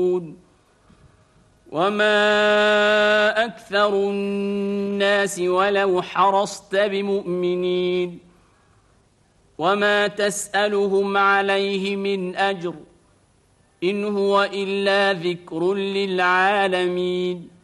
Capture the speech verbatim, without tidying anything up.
وما أكثر الناس ولو حرصت بمؤمنين وما تسألهم عليه من أجر إن هو إلا ذكر للعالمين